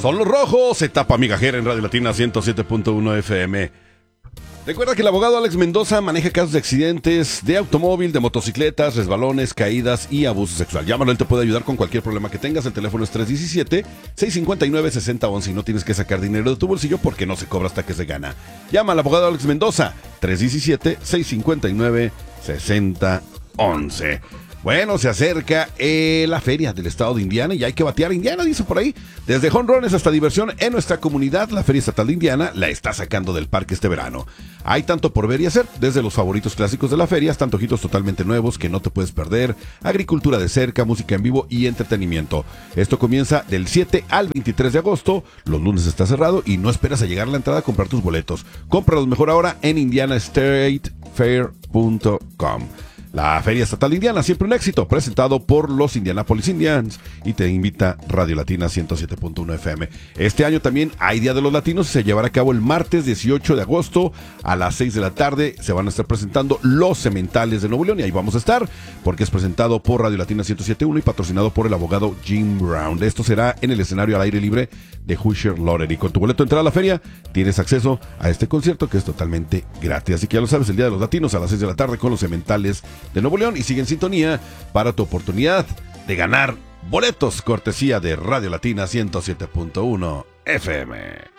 Son los rojos, etapa migajera en Radio Latina 107.1 FM. Recuerda que el abogado Alex Mendoza maneja casos de accidentes de automóvil, de motocicletas, resbalones, caídas y abuso sexual. Llámalo, él te puede ayudar con cualquier problema que tengas. El teléfono es 317-659-6011 y no tienes que sacar dinero de tu bolsillo porque no se cobra hasta que se gana. Llama al abogado Alex Mendoza, 317-659-6011. Bueno, se acerca la feria del estado de Indiana y hay que batear a Indiana, dice por ahí. Desde jonrones hasta diversión en nuestra comunidad, la Feria Estatal de Indiana la está sacando del parque este verano. Hay tanto por ver y hacer, desde los favoritos clásicos de la feria hasta antojitos totalmente nuevos que no te puedes perder, agricultura de cerca, música en vivo y entretenimiento. Esto comienza del 7 al 23 de agosto, los lunes está cerrado y no esperas a llegar a la entrada a comprar tus boletos. Cómpralos mejor ahora en indianastatefair.com. La Feria Estatal de Indiana, siempre un éxito, presentado por los Indianapolis Indians y te invita Radio Latina 107.1 FM. Este año también hay Día de los Latinos y se llevará a cabo el martes 18 de agosto a las 6 de la tarde. Se van a estar presentando los Sementales de Nuevo León y ahí vamos a estar porque es presentado por Radio Latina 107.1 y patrocinado por el abogado Jim Brown. Esto será en el escenario al aire libre de Hoosier Lottery. Con tu boleto de entrada a la feria tienes acceso a este concierto que es totalmente gratis. Así que ya lo sabes, el Día de los Latinos a las 6 de la tarde con los Sementales de Nuevo León y sigue en sintonía para tu oportunidad de ganar boletos cortesía de Radio Latina 107.1 FM.